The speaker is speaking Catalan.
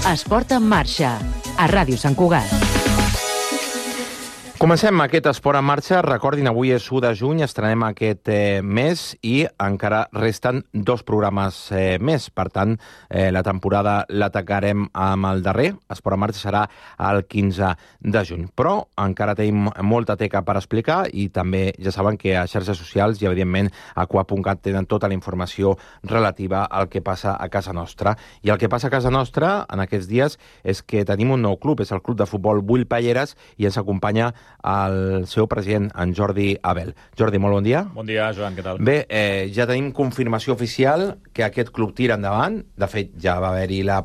Esport en marxa, a Ràdio Sant Cugat. Comencem aquest Esport en marxa. Recordin, avui és 1 de juny, estrenem aquest mes i encara resten 2 programes més. Per tant, la temporada l'atacarem amb el darrer. Esport en marxa serà el 15 de juny. Però encara tenim molta teca per explicar i també ja saben que a xarxes socials i, evidentment, a CUAP.cat tenen tota la informació relativa al que passa a casa nostra. I el que passa a casa nostra en aquests dies és que tenim un nou club, és el Club de Futbol Bull Palleres, i ens acompanya el seu president, en Jordi Abel. Jordi, molt bon dia. Bon dia, Joan, què tal? Bé, ja tenim confirmació oficial que aquest club tira endavant. De fet, ja va haver-hi la